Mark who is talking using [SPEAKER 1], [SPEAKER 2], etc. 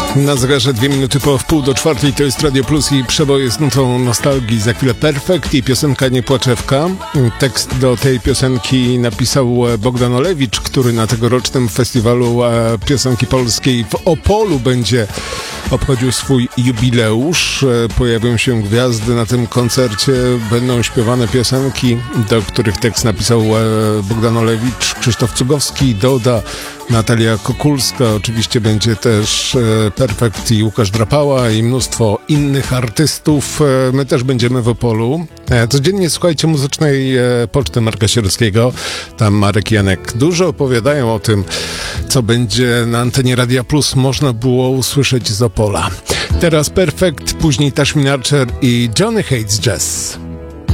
[SPEAKER 1] Na zegarze 2 minuty po wpół do czwartej, to jest Radio Plus i przeboje z nutą nostalgii. Za chwilę Perfekt i piosenka Niepłaczewka. Tekst do tej piosenki napisał Bogdan Olewicz, który na tegorocznym festiwalu piosenki polskiej w Opolu będzie obchodził swój jubileusz. Pojawią się gwiazdy na tym koncercie, będą śpiewane piosenki, do których tekst napisał Bogdan Olewicz, Krzysztof Cugowski, Doda, Natalia Kokulska, oczywiście będzie też Perfekt i Łukasz Drapała i mnóstwo innych artystów. My też będziemy w Opolu. Codziennie słuchajcie muzycznej poczty Marka Sierockiego. Tam Marek i Janek dużo opowiadają o tym, co będzie na antenie Radia Plus można było usłyszeć z Opola. Teraz Perfekt, później Tashmin Archer i Johnny Hates Jazz.